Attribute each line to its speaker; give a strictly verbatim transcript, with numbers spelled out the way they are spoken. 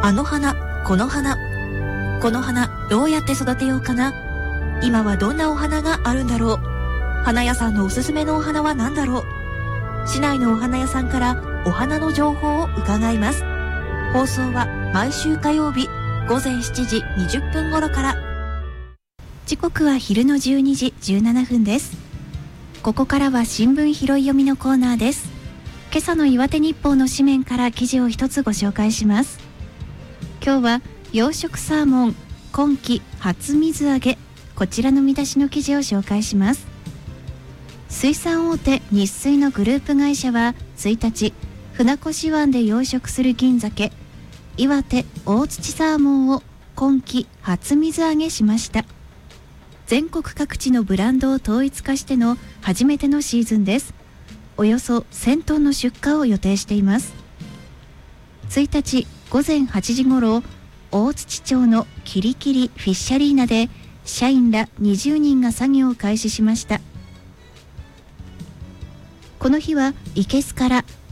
Speaker 1: あの花、この花。この花、どうやって育てようかな。今はどんなお花があるんだろう。花屋さんのおすすめのお花は何だろう。市内のお花屋さんからお花の情報を伺います。放送は毎週火曜日午前しちじにじゅっぷん頃から。時刻は昼のじゅうにじじゅうななふんです。ここからは新聞拾い読みのコーナーです。今朝の岩手日報の紙面から記事を一つご紹介します。今日は養殖サーモン今季初水揚げ、こちらの見出しの記事を紹介します。水産大手日水のグループ会社はついたち、船越湾で養殖する銀鮭岩手大槌サーモンを今季初水揚げしました。全国各地のブランドを統一化しての初めてのシーズンです。およそせんトンの出荷を予定しています。ついたち午前はちじごろ、大槌町のキリキリフィッシャリーナで社員らにじゅうにんが作業を開始しました。この日は生けすから